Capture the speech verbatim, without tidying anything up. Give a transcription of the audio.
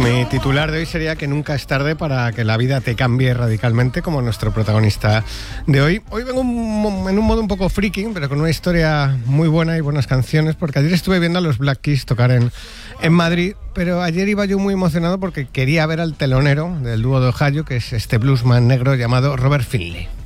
Mi titular de hoy sería que nunca es tarde para que la vida te cambie radicalmente, como nuestro protagonista de hoy. Hoy vengo un, en un modo un poco freaking, pero con una historia muy buena y buenas canciones, porque ayer estuve viendo a los Black Keys tocar en, en Madrid, pero ayer iba yo muy emocionado porque quería ver al telonero del dúo de Ohio, que es este bluesman negro llamado Robert Finley.